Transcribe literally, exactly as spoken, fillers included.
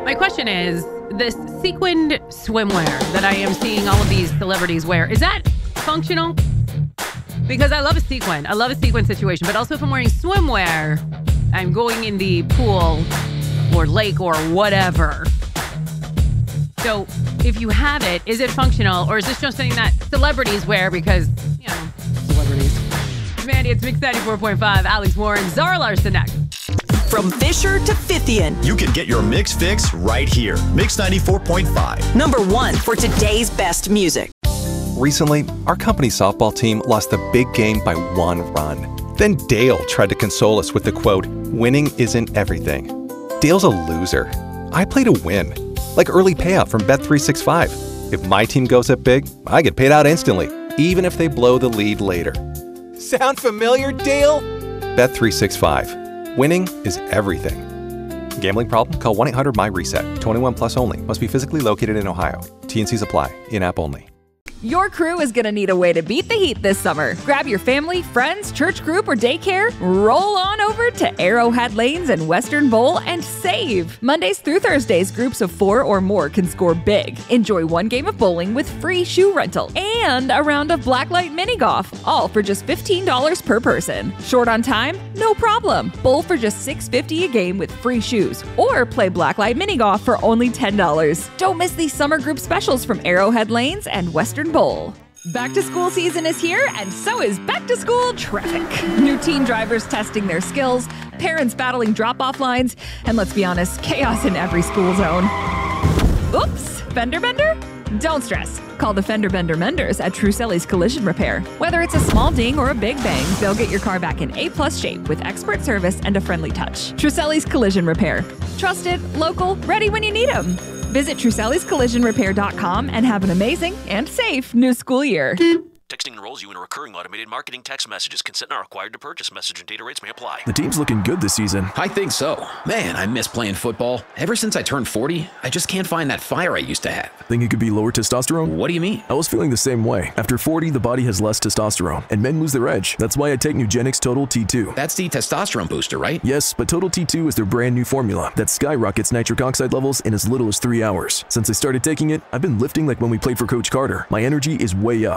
My question is, this sequined swimwear that I am seeing all of these celebrities wear, is that functional? Because I love a sequin. I love a sequin situation. But also if I'm wearing swimwear, I'm going in the pool or lake or whatever. So if you have it, is it functional? Or is this just something that celebrities wear because, you know, celebrities? Mandy, it's Mix ninety-four point five. Alex Warren, Zara Larson next. From Fisher to Fithian. You can get your Mix fix right here. Mix ninety-four point five. Number one for today's best music. Recently, our company softball team lost the big game by one run. Then Dale tried to console us with the quote, "Winning isn't everything." Dale's a loser. I play to win. Like early payout from Bet three sixty-five. If my team goes up big, I get paid out instantly, even if they blow the lead later. Sound familiar, Dale? Bet three sixty-five. Winning is everything. Gambling problem? Call one eight hundred M Y reset. twenty-one plus only. Must be physically located in Ohio. T and Cs apply. In-app only. Your crew is going to need a way to beat the heat this summer. Grab your family, friends, church group, or daycare. Roll on over to Arrowhead Lanes and Western Bowl and save. Mondays through Thursdays, groups of four or more can score big. Enjoy one game of bowling with free shoe rental and a round of blacklight mini golf, all for just fifteen dollars per person. Short on time? No problem. Bowl for just six dollars and fifty cents a game with free shoes, or play blacklight mini golf for only ten dollars. Don't miss these summer group specials from Arrowhead Lanes and Western Bowl. Back to school season is here, and so is back to school traffic. New teen drivers testing their skills, parents battling drop-off lines, and let's be honest, chaos in every school zone. Oops, fender bender? Don't stress. Call the Fender Bender Menders at Truselli's Collision Repair. Whether it's a small ding or a big bang, they'll get your car back in A-plus shape with expert service and a friendly touch. Truselli's Collision Repair. Trusted, local, ready when you need them. Visit Truselli's Collision Repair dot com and have an amazing and safe new school year. Texting enrolls you in a recurring automated marketing text messages. Consent not required to purchase. Message and data rates may apply. The team's looking good this season. I think so. Man, I miss playing football. Ever since I turned forty, I just can't find that fire I used to have. Think it could be lower testosterone? What do you mean? I was feeling the same way. After forty, the body has less testosterone, and men lose their edge. That's why I take Nugenix Total T two. That's the testosterone booster, right? Yes, but Total T two is their brand new formula that skyrockets nitric oxide levels in as little as three hours. Since I started taking it, I've been lifting like when we played for Coach Carter. My energy is way up.